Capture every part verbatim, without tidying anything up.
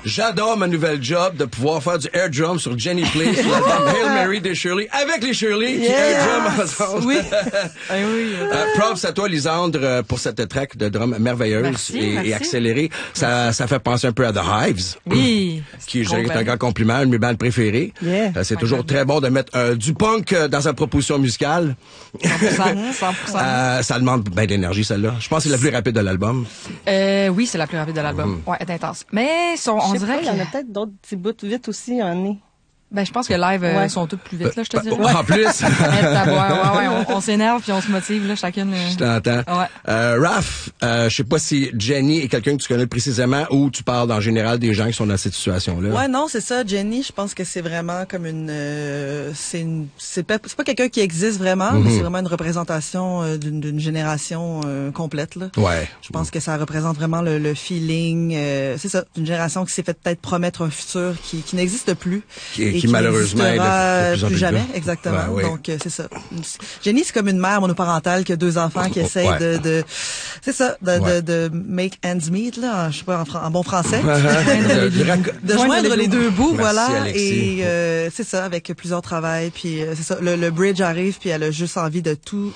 J'adore ma nouvelle job de pouvoir faire du air drum sur Jenny Play, sur l'album Hail Mary des Shirley, avec les Shirley qui Yeah. air drum ensemble. Oui. Ah oui. Euh, props à toi, Lisandre, euh, pour cette track de drum merveilleuse Merci, et, merci. et accélérée. Ça, ça fait penser un peu à The Hives. Oui. Qui je dirais, est un grand compliment, une de mes bandes préférées. Yeah. Euh, c'est toujours très bon de mettre euh, du punk euh, dans sa proposition musicale. cent pour cent. cent pour cent. Euh, ça demande bien d'énergie, celle-là. Je pense que c'est la plus rapide de l'album. Euh, oui, c'est la plus rapide de l'album. Mm. Ouais, elle est intense. Mais son, on Je sais dirait pas, il y en a que... peut-être d'autres petits bouts vite aussi en nez. Ben, je pense que live, euh, Ouais. sont toutes plus vite, là, je te dirais. En plus. Eh, taboire, ouais, ouais, on, on s'énerve puis on se motive, là, chacune. euh. Je t'entends. Ouais. Euh, Raph, euh, je sais pas si Jenny est quelqu'un que tu connais précisément ou tu parles en général des gens qui sont dans cette situation-là. Ouais, non, c'est ça. Jenny, je pense que c'est vraiment comme une, euh, c'est une, c'est pas, c'est pas quelqu'un qui existe vraiment, Mm-hmm. mais c'est vraiment une représentation euh, d'une, d'une génération euh, complète. Là. Ouais. Je pense que ça représente vraiment le, le feeling. Euh, c'est ça, d'une génération qui s'est fait peut-être promettre un futur qui, qui n'existe plus Qui, et qui malheureusement est de, de n'existera plus en plus plus jamais. là. Exactement. Ouais, oui. Donc euh, c'est ça. Jenny, c'est comme une mère monoparentale qui a deux enfants qui essaye Ouais. de, de, c'est ça, de, Ouais. de, de make ends meet là, je sais pas en, fran- en bon français. De- de rac- de joindre les deux bouts, Merci, voilà. Alexis. Et euh, c'est ça, avec plusieurs travails. Puis euh, c'est ça, le, le bridge arrive, puis elle a juste envie de tout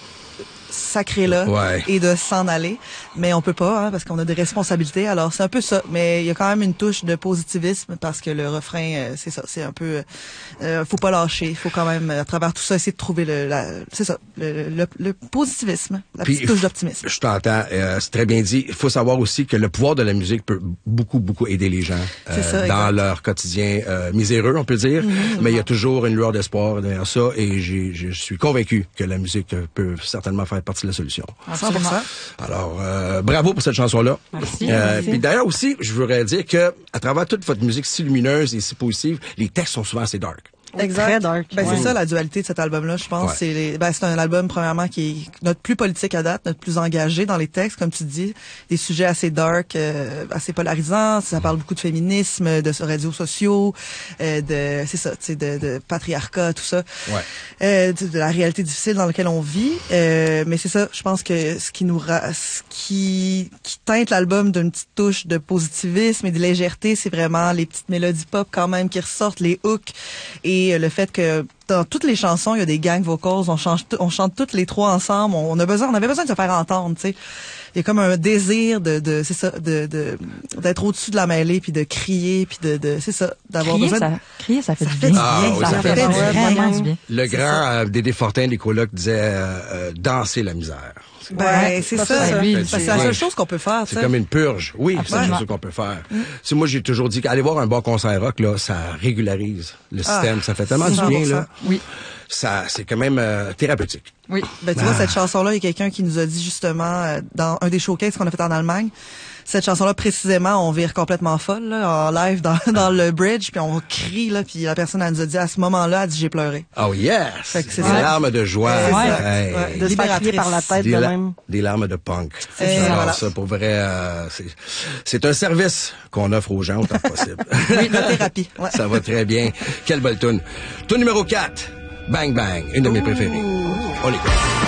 sacré là Ouais. et de s'en aller, mais on peut pas hein, parce qu'on a des responsabilités. Alors c'est un peu ça, mais il y a quand même une touche de positivisme parce que le refrain euh, c'est ça, c'est un peu euh, faut pas lâcher, il faut quand même à travers tout ça essayer de trouver le la, c'est ça, le, le, le positivisme, la Puis, petite touche d'optimisme. Je t'entends, euh, c'est très bien dit. Il faut savoir aussi que le pouvoir de la musique peut beaucoup, beaucoup aider les gens euh, C'est ça, dans exact. leur quotidien euh, miséreux, on peut dire. Mhm. Mais il y a toujours une lueur d'espoir derrière ça et j'ai, je suis convaincu que la musique euh, peut certainement faire partie de la solution. cent pour cent. Alors, euh, bravo pour cette chanson-là. Merci. Euh, Merci. Puis d'ailleurs aussi, je voudrais dire que à travers toute votre musique si lumineuse et si positive, les textes sont souvent assez dark. Exact. Très dark. Ben, Ouais. c'est ça la dualité de cet album-là, je pense. Ouais. C'est les, ben, c'est un album premièrement qui est notre plus politique à date, notre plus engagé dans les textes, comme tu dis, des sujets assez dark, euh, assez polarisants. Ça parle beaucoup de féminisme, de réseaux sociaux, euh, de c'est ça, tu sais, de, de patriarcat, tout ça. Ouais. Euh, de, de la réalité difficile dans laquelle on vit. Euh, mais c'est ça, je pense que ce qui nous ra- ce qui qui teinte l'album d'une petite touche de positivisme et de légèreté, c'est vraiment les petites mélodies pop quand même qui ressortent, les hooks et euh, le fait que dans toutes les chansons, il y a des gang vocals, on change on chante toutes les trois ensemble, on, on a besoin on avait besoin de se faire entendre, tu sais. Il y a comme un désir de de c'est ça de de d'être au-dessus de la mêlée puis de crier puis de de c'est ça d'avoir Crier, besoin de... ça, crier, ça fait Ça du fait bien. du Ah, bien, oui, ça, ça fait fait du vraiment bien. du bien. Le grand euh, Dédé Fortin des colocs disait euh, euh, danser la misère. Ben, Ouais, c'est ça, ça. ça, lui, Parce que c'est la c'est- seule chose qu'on peut faire, tu C'est sais. comme une purge. Oui, c'est la Absolument. chose qu'on peut faire. Tu sais, moi, j'ai toujours dit qu'aller voir un bon concert rock, là, ça régularise le Ah, système. Ça fait tellement du cent bien, pour cent. là. Oui. Ça, c'est quand même euh, thérapeutique. Oui. Ben, tu vois, cette chanson-là, il y a quelqu'un qui nous a dit justement, euh, dans un des showcases qu'on a fait en Allemagne, cette chanson-là, précisément, on vire complètement folle, là, en live dans, dans le bridge, puis on crie, là, puis la personne, elle nous a dit, à ce moment-là, elle dit, j'ai pleuré. Oh yes! Fait que c'est des ça. larmes de joie. C'est Ouais. ça. Hey. Ouais. De se faire crier par la tête Des, de la- même. des larmes de punk. C'est ça, J'adore voilà. ça. Pour vrai, euh, c'est, c'est un service qu'on offre aux gens autant que possible. Oui, la thérapie. Ouais. Ça va très bien. Quelle belle tune. Tune numéro quatre. Bang Bang. Une de mes préférées. On l'écoute.